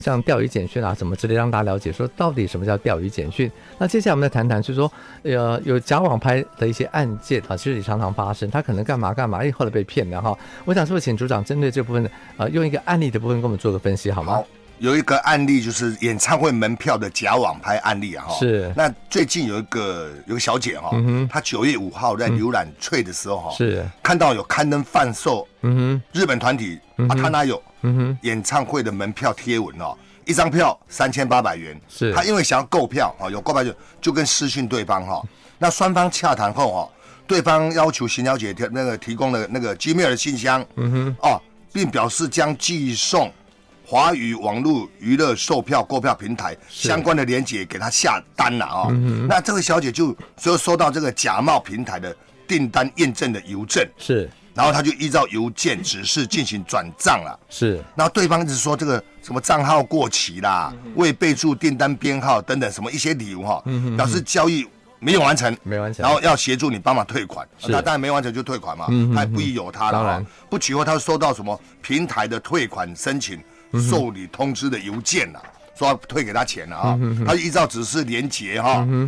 像钓鱼简讯啊什么之类，让大家了解说到底什么叫钓鱼简讯。那接下来我们再谈谈，就是说有假网拍的一些案件啊，其实也常常发生，他可能干嘛，后来被骗了哈。我想是不是请组长针对这部分用一个案例的部分跟我们做个分析好吗？ 好，有一个案例就是演唱会门票的假网拍案例啊， 是。 那最近有一个小姐哈，她9月5号在浏览脆的时候哈，是看到有刊登贩售日本团体他哪有演唱会的门票贴文哦，一张票3800元，是他因为想要购票有购票就跟私讯对方哈，那双方洽谈后哈，对方要求邢小姐提供的那个 Gmail 的信箱并表示将寄送华语网络娱乐售票购票平台相关的连结给他下单了那这位小姐就收到这个假冒平台的订单验证的邮政，是，然后他就依照邮件指示进行转账了，是，然后对方一直说这个什么账号过期啦，未备注订单编号等等什么一些理由表示交易没有完成，然后要协助你帮忙退款，他当然没完成就退款嘛，他也不疑有他了，不久后他收到什么平台的退款申请受理通知的邮件了，说要退给他钱了他就依照指示连结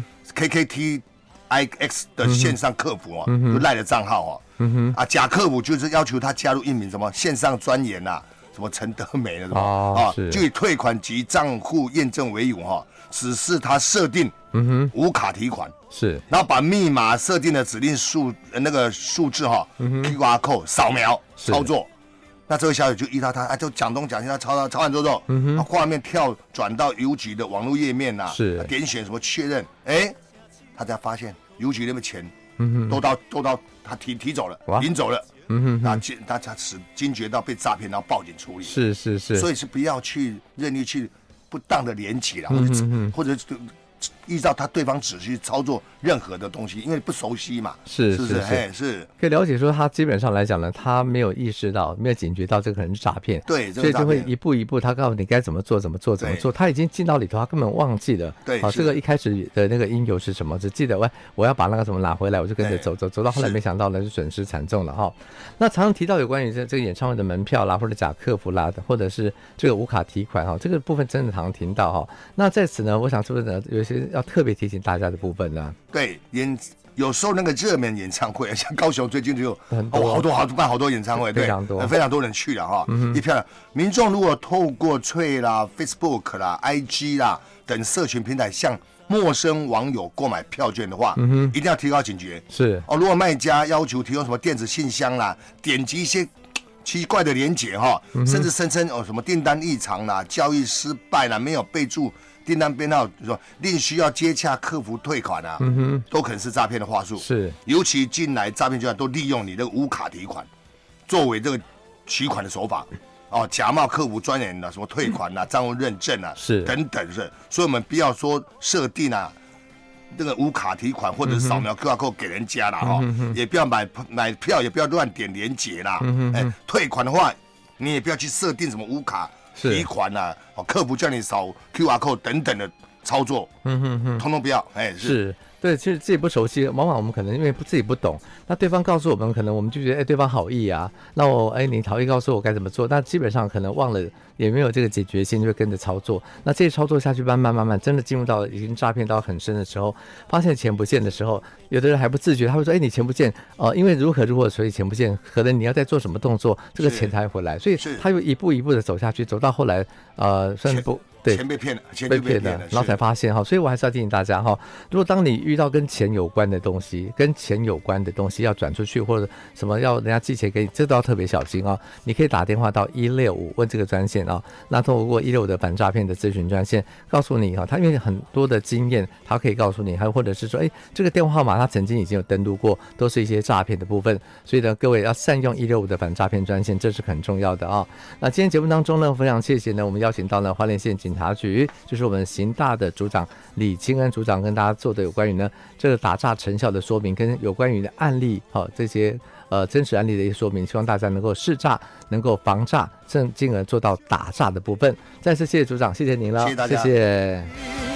KKTIX 的线上客服就赖的账号假客服就是要求他加入一名什么线上专员什么陈德美的什么就以退款及账户验证为由指示他设定无卡提款，是，然后把密码设定的指令数字QR code 扫描操作。那这位小姐就依照他就讲东讲西，他抄完之后画面转到邮局的网络页面是点选什么确认，他才发现邮局那边钱都到他提走了，领走了，那他惊觉到被诈骗，然后报警处理，是，所以是不要去任意去不当的连结啦，或者依照对方指示操作任何的东西，因为不熟悉嘛，是不是？是可以了解说，他基本上来讲呢，他没有意识到，没有警觉到这个可能是诈骗，对，所以就会一步一步，他告诉你该怎么做，他已经进到里头，他根本忘记了，对，这个一开始的那个因由是什么？只记得我要把那个什么拿回来，我就跟着走到后来，没想到呢就损失惨重了哈。那常常提到有关于这个演唱会的门票啦，或者假客服啦，或者是这个无卡提款这个部分真的常常听到那在此呢，我想是不是呢有一些要特别提醒大家的部分呢？ 对，有时候那个热门演唱会，像高雄最近就有好多演唱会，对，非常多人去了一票。民众如果透过脆啦、Facebook 啦、IG 啦等社群平台向陌生网友购买票券的话，一定要提高警觉。是如果卖家要求提供什么电子信箱啦，点击一些奇怪的连结甚至声称什么订单异常啦、交易失败啦、没有备注订单编号，说另需要接洽客服退款都可能是诈骗的话术。是，尤其近来诈骗集团都利用你的无卡提款作为这个取款的手法假冒客服专员什么退款账户认证是等等是，所以我们不要说设定这个无卡提款或者扫描 QR code 给人家啦也不要买票，也不要乱点连结啦退款的话，你也不要去设定什么无卡提款客服叫你扫 QR code 等等的操作，通通不要，是。 对，其实自己不熟悉，往往我们可能因为自己不懂，那对方告诉我们，可能我们就觉得对方好意啊，那你好意告诉我该怎么做，但基本上可能忘了，也没有这个解决心，就会跟着操作。那这些操作下去，慢慢真的进入到已经诈骗到很深的时候，发现钱不见的时候，有的人还不自觉，他会说你钱不见因为如何所以钱不见，可能你要再做什么动作，这个钱才会回来，所以他又一步一步的走下去，走到后来算是不。对， 钱被骗了， 然后才发现所以我还是要提醒大家如果当你遇到跟钱有关的东西要转出去，或者什么要人家寄钱给你，这都要特别小心你可以打电话到165问这个专线那透过165的反诈骗的咨询专线告诉你他因为很多的经验，他可以告诉你，还或者是说这个电话号码他曾经已经有登录过，都是一些诈骗的部分，所以呢各位要善用165的反诈骗专线，这是很重要的那今天节目当中呢，非常谢谢呢我们邀请到了花莲县警察局，就是我们刑大的组长李清恩组长跟大家做的有关于呢这个打诈成效的说明，跟有关于的案例这些真实案例的一些说明，希望大家能够识诈，能够防诈，进而做到打诈的部分。再次谢谢组长，谢谢您了， 谢谢大家， 谢谢。